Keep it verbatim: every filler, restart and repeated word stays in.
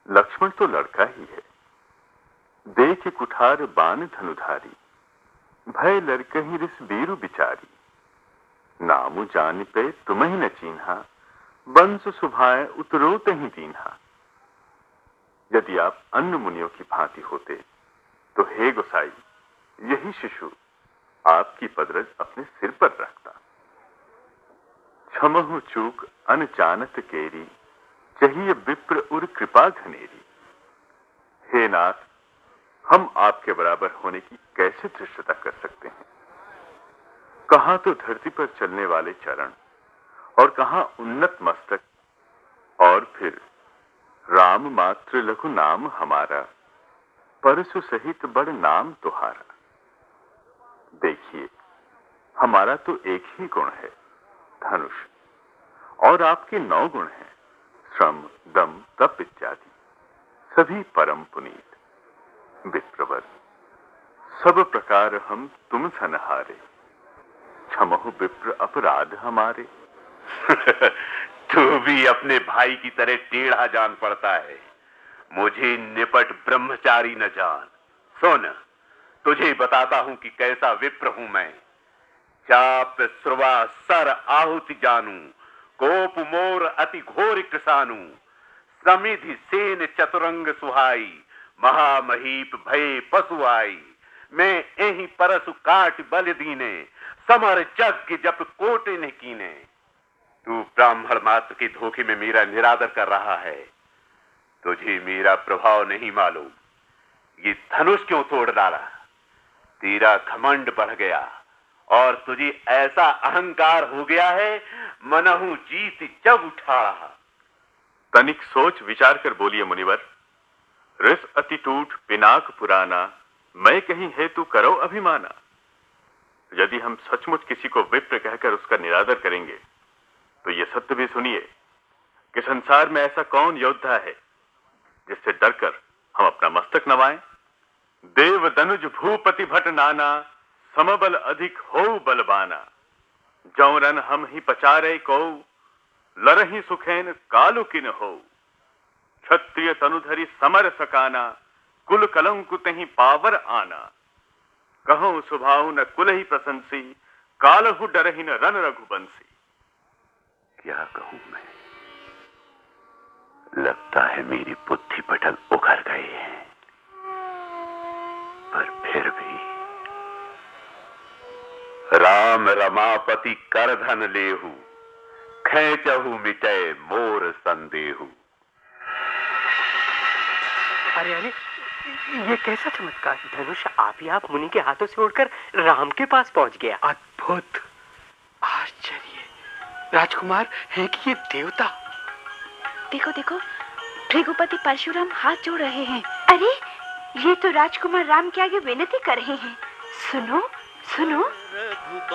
लक्ष्मण तो लड़का ही है, देख कुठार बान धनुधारी, भय लड़कहि रिस बीरु बिचारी, नामु जान पे तुम्हि न चीन्हा, बंस सुभाए उतरोत ही दीन्हा। यदि आप अन्य मुनियों की भांति होते तो हे गोसाई, यही शिशु आपकी पदरज अपने सिर पर रखता। क्षमहु चूक अनजानत केरी, चाहिए विप्र उर कृपा घनेरी। हे नाथ, हम आपके बराबर होने की कैसे धृष्टता कर सकते हैं? कहां तो धरती पर चलने वाले चरण और कहां उन्नत मस्तक, और फिर राम मात्र लघु नाम हमारा, परसु सहित बड़ नाम तुहारा। देखिए, हमारा तो एक ही गुण है, धनुष, और आपके नौ गुण हैं, श्रम, दम, तप इत्यादि, सभी परम पुनीत। विप्रवर, सब प्रकार हम तुम सनहारे, क्षमहु विप्र अपराध हमारे। तू भी अपने भाई की तरह टेढ़ा जान पड़ता है, मुझे निपट ब्रह्मचारी न जान। सुन, तुझे बताता हूं कि कैसा विप्र हूं मैं। चाप श्रुवा सर आहुति जानू, कोप मोर अति घोर कृसानु, समिधि सेन चतुरंग सुहाई, महामहीप भय पशु आई। मैं एहि परसु काट बल दीने, समर जग जप कोट न कीने। तू ब्राह्मण मात्र के धोखे में मेरा निरादर कर रहा है, तुझे मेरा प्रभाव नहीं मालूम। ये धनुष क्यों तोड़ डाला? तेरा घमंड बढ़ गया और तुझे ऐसा अहंकार हो गया है, मनहु जीत जब उठा। तनिक सोच विचार कर बोलिए मुनिवर। रस अति टूट पिनाक पुराना, मैं कहीं हेतु करो अभिमाना। यदि हम सचमुच किसी को विप्र कहकर उसका निरादर करेंगे तो ये सत्य भी सुनिए कि संसार में ऐसा कौन योद्धा है जिससे डरकर हम अपना मस्तक नवाएं। देव दनुज भूपति भट नाना, समबल अधिक हो बलवाना। जौरन हम ही पचारे को, लरहि सुखेन कालु किन हो। क्षत्रिय तनुधरि समर सकाना, कुल कलंकु तहि पावर आना। कहूं सुभाऊ न कुल ही प्रशंसी, कालहु डरहि न रन रघुबंसी। क्या कहूं मैं? लगता है मेरी बुद्धि पटल उखड़ गए हैं, पर फिर भी राम रमापति कर धन लेहु, खेचहु मिटे मोर संदेहु। अरे अरे, ये कैसा चमत्कार! धनुष आप ही आप मुनि के हाथों से उड़कर राम के पास पहुंच गया। अद्भुत, आश्चर्य! राजकुमार हैं कि ये देवता? देखो देखो, भृगुपति परशुराम हाथ जोड़ रहे हैं। अरे, ये तो राजकुमार राम के आगे विनती कर रहे हैं। सुनो सुनो।